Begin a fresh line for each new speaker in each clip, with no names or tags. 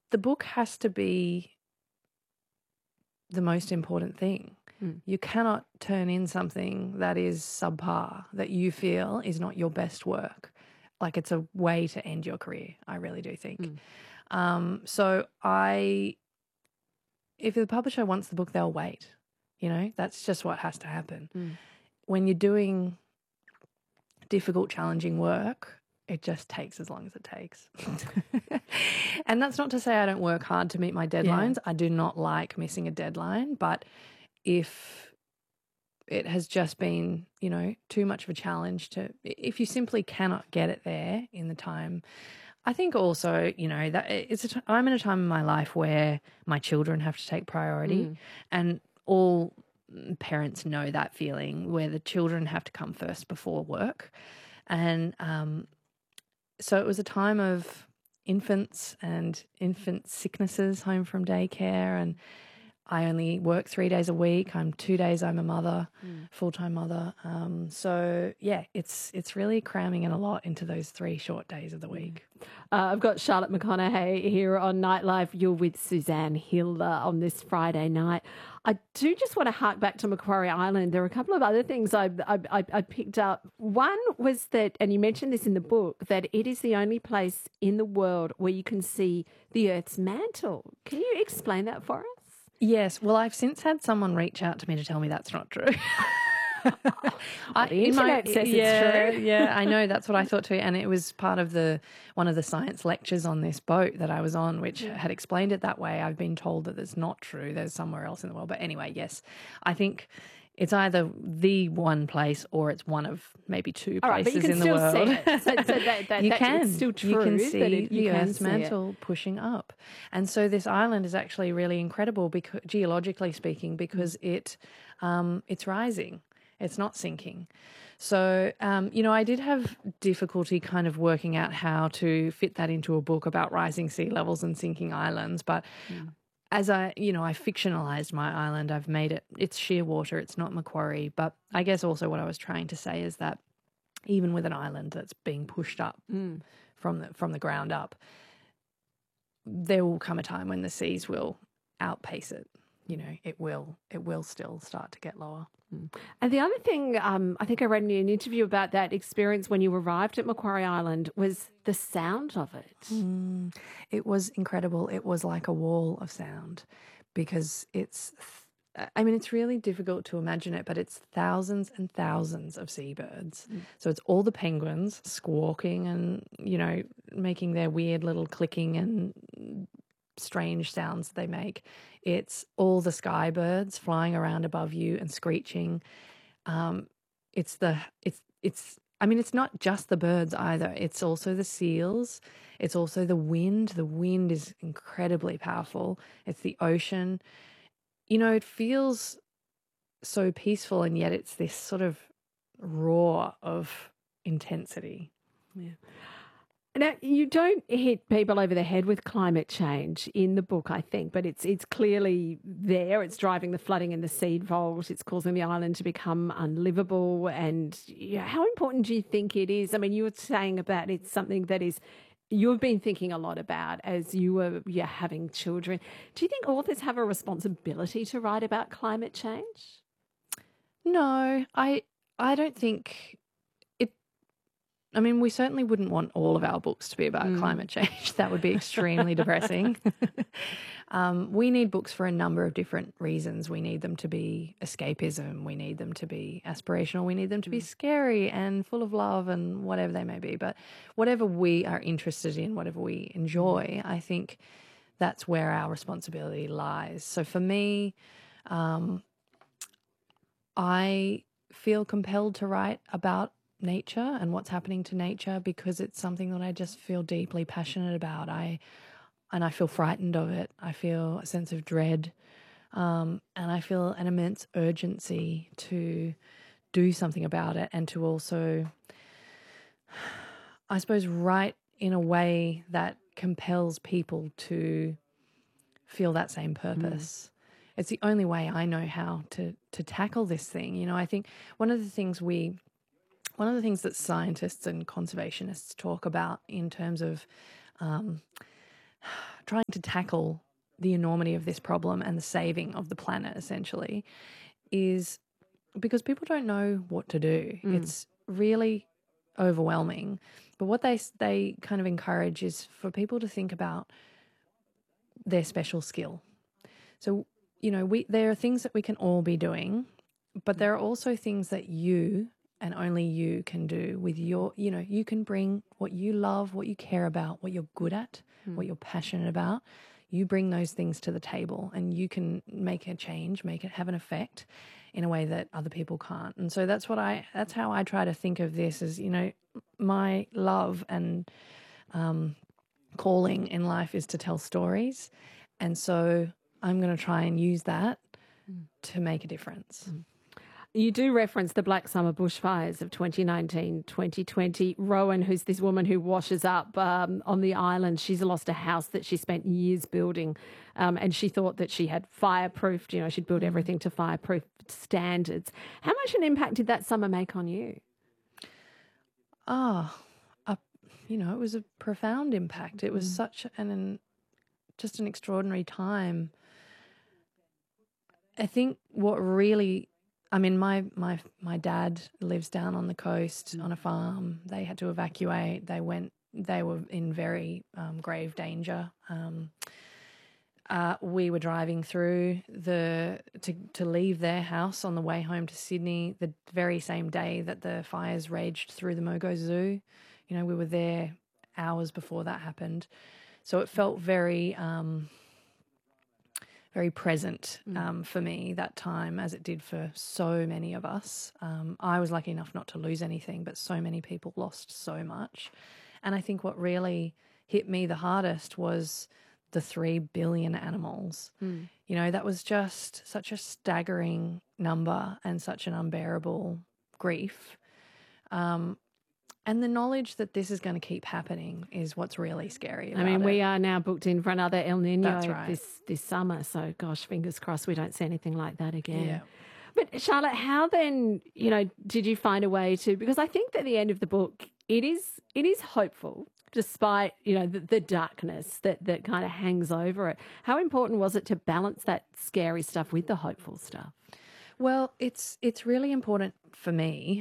the book has to be the most important thing. You cannot turn in something that is subpar, that you feel is not your best work. Like it's a way to end your career, I really do think. If the publisher wants the book, they'll wait. You know, that's just what has to happen. When you're doing difficult, challenging work, it just takes as long as it takes. And that's not to say I don't work hard to meet my deadlines. I do not like missing a deadline, but if it has just been, you know, too much of a challenge if you simply cannot get it there in the time. I think also, you know, that I'm in a time in my life where my children have to take priority, and all parents know that feeling where the children have to come first before work. And so it was a time of infants and infant sicknesses home from daycare, and I only work 3 days a week. 2 days I'm a mother, full-time mother. So, yeah, it's really cramming in a lot into those 3 short days of the week.
I've got Charlotte McConaughey here on Nightlife. You're with Suzanne Hill on this Friday night. I do just want to hark back to Macquarie Island. There are a couple of other things I picked up. One was that, and you mentioned this in the book, that it is the only place in the world where you can see the Earth's mantle. Can you explain that for us?
Yes. Well, I've since had someone reach out to me to tell me that's not true.
The internet says it's true.
Yeah, I know. That's what I thought too. And it was part of one of the science lectures on this boat that I was on, which had explained it that way. I've been told that it's not true. There's somewhere else in the world. But anyway, yes, I think it's either the one place or it's one of maybe 2 places in the world.
See it. So
you can.
It's still true.
You can see the Earth's
see
mantle pushing up. And so this island is actually really incredible, because geologically speaking, because it's rising. It's not sinking. So, you know, I did have difficulty kind of working out how to fit that into a book about rising sea levels and sinking islands. But as I fictionalized my island, I've made it's shearwater, it's not Macquarie. But I guess also what I was trying to say is that even with an island that's being pushed up from the ground up, there will come a time when the seas will outpace it. You know, it will still start to get lower.
And the other thing I think I read in an interview about that experience when you arrived at Macquarie Island was the sound of it.
It was incredible. It was like a wall of sound, because it's really difficult to imagine it, but it's thousands and thousands of seabirds. So it's all the penguins squawking and, you know, making their weird little clicking and strange sounds they make. It's all the sky birds flying around above you and screeching. It's not just the birds either. It's also the seals. It's also the wind. The wind is incredibly powerful. It's the ocean. You know, it feels so peaceful, and yet it's this sort of roar of intensity.
Yeah. Now, you don't hit people over the head with climate change in the book, I think, but it's clearly there. It's driving the flooding in the seed vault. It's causing the island to become unlivable. And how important do you think it is? I mean, you were saying about it's something that you've been thinking a lot about as you were having children. Do you think authors have a responsibility to write about climate change?
No, I don't think. I mean, we certainly wouldn't want all of our books to be about climate change. That would be extremely depressing. We need books for a number of different reasons. We need them to be escapism. We need them to be aspirational. We need them to be scary and full of love and whatever they may be. But whatever we are interested in, whatever we enjoy, I think that's where our responsibility lies. So for me, I feel compelled to write about nature and what's happening to nature because it's something that I just feel deeply passionate about. And I feel frightened of it. I feel a sense of dread, and I feel an immense urgency to do something about it and to also, I suppose, write in a way that compels people to feel that same purpose. It's the only way I know how to tackle this thing. You know, I think one of the things that scientists and conservationists talk about in terms of trying to tackle the enormity of this problem and the saving of the planet, essentially, is because people don't know what to do. It's really overwhelming. But what they kind of encourage is for people to think about their special skill. So, there are things that we can all be doing, but there are also things that you and only you can do with your, you can bring what you love, what you care about, what you're good at, what you're passionate about. You bring those things to the table and you can make a change, make it have an effect in a way that other people can't. And so that's how I try to think of this as, my love and calling in life is to tell stories. And so I'm going to try and use that to make a difference.
You do reference the Black Summer bushfires of 2019, 2020. Rowan, who's this woman who washes up on the island, she's lost a house that she spent years building, and she thought that she had fireproofed, she'd built everything to fireproof standards. How much an impact did that summer make on you?
It was a profound impact. It was such just an extraordinary time. I think what really... my dad lives down on the coast on a farm. They had to evacuate. They were in very grave danger. We were driving through to leave their house on the way home to Sydney the very same day that the fires raged through the Mogo Zoo. We were there hours before that happened. So it felt very... very present for me that time, as it did for so many of us. I was lucky enough not to lose anything, but so many people lost so much. And I think what really hit me the hardest was the 3 billion animals. That was just such a staggering number and such an unbearable grief. And the knowledge that this is going to keep happening is what's really scary about it.
We are now booked in for another El Nino
right.
this summer. So, gosh, fingers crossed we don't see anything like that again.
Yeah.
But, Charlotte, how then, did you find a way to... Because I think at the end of the book, it is hopeful, despite, the darkness that kind of hangs over it. How important was it to balance that scary stuff with the hopeful stuff?
Well, it's really important for me.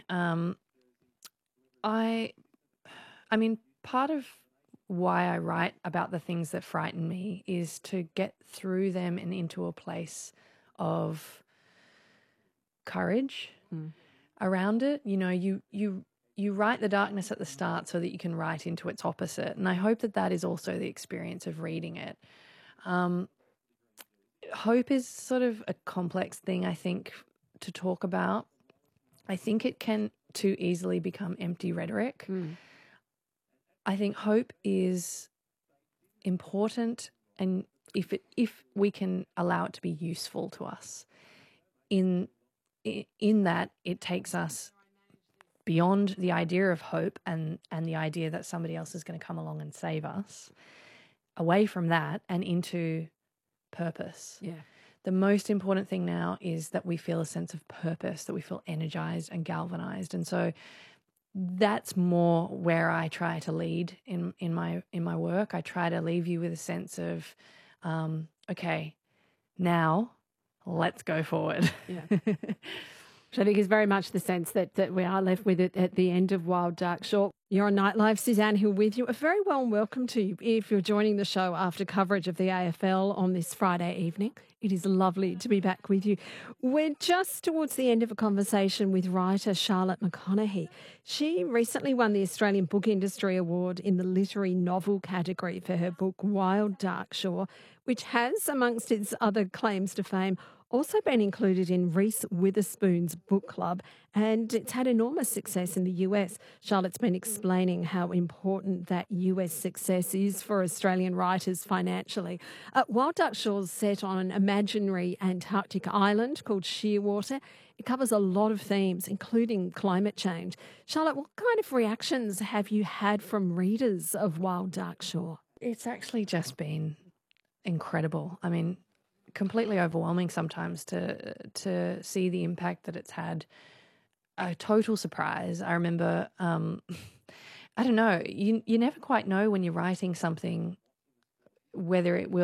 Part of why I write about the things that frighten me is to get through them and into a place of courage around it. You write the darkness at the start so that you can write into its opposite. And I hope that is also the experience of reading it. Hope is sort of a complex thing, I think, to talk about. I think it can too easily become empty rhetoric. I think hope is important, and if we can allow it to be useful to us, in that it takes us beyond the idea of hope and the idea that somebody else is going to come along and save us, away from that and into purpose.
Yeah.
The most important thing now is that we feel a sense of purpose, that we feel energized and galvanized. And so that's more where I try to lead in my work. I try to leave you with a sense of, okay, now let's go forward.
Yeah. Which I think is very much the sense that we are left with it at the end of Wild Dark Shore. You're on Nightlife, Suzanne Hill with you. A very warm welcome to you if you're joining the show after coverage of the AFL on this Friday evening. It is lovely to be back with you. We're just towards the end of a conversation with writer Charlotte McConaghy. She recently won the Australian Book Industry Award in the literary novel category for her book Wild Dark Shore, which has, amongst its other claims to fame, also been included in Reese Witherspoon's book club, and it's had enormous success in the US. Charlotte's been explaining how important that US success is for Australian writers financially. Wild Dark Shore's set on an imaginary Antarctic island called Shearwater. It covers a lot of themes, including climate change. Charlotte, what kind of reactions have you had from readers of Wild Dark Shore?
It's actually just been incredible. I mean, completely overwhelming sometimes to see the impact that it's had. A total surprise. I remember, I don't know, you never quite know when you're writing something whether it will